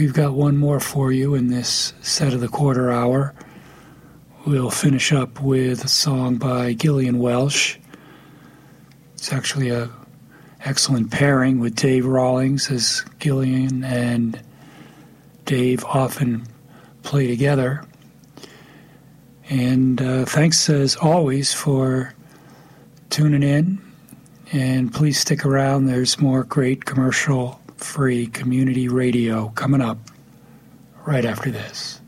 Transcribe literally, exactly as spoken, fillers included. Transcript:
we've got one more for you in this set of the quarter hour. We'll finish up with a song by Gillian Welch. It's actually a excellent pairing with Dave Rawlings, as Gillian and Dave often play together. And uh, thanks as always for tuning in. And please stick around. There's more great commercial-free community radio coming up right after this.